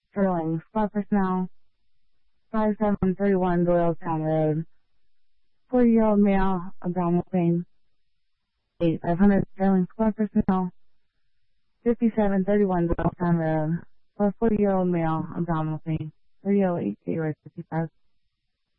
Sterling, squad personnel, 5731 Doylestown Road, 40-year-old male, abdominal pain, 8500 Sterling, squad personnel, 5731 Doylestown Road, for 40-year-old male, abdominal pain, 3008 55.